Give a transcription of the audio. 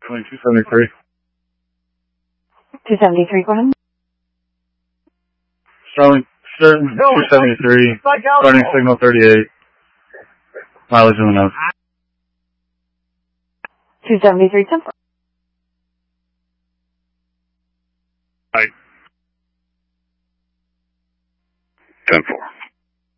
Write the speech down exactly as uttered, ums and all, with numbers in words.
twenty-two seventy-three. two seventy-three, go ahead. Starling, Starling two seventy-three, starting signal thirty-eight. Mileage in the nose. two seventy-three, ten four.